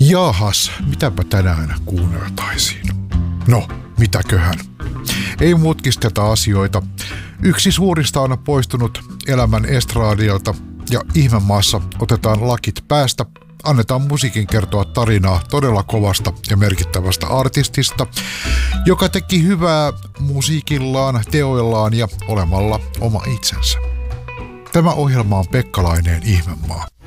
Jaahas, mitäpä tänään kuunneltaisiin? No, mitäköhän? Ei mutkisteta asioita. Yksi suurista on poistunut elämän estraadilta ja ihmemaassa otetaan lakit päästä. Annetaan musiikin kertoa tarinaa todella kovasta ja merkittävästä artistista, joka teki hyvää musiikillaan, teoillaan ja olemalla oma itsensä. Tämä ohjelma on Pekka Laineen Ihmemaa.